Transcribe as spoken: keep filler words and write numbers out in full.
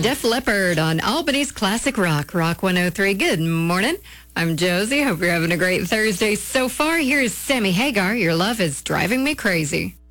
Def Leppard on Albany's Classic Rock, Rock one oh three. Good morning. I'm Josie. Hope you're having a great Thursday so far. Here's Sammy Hagar. Your love is driving me crazy.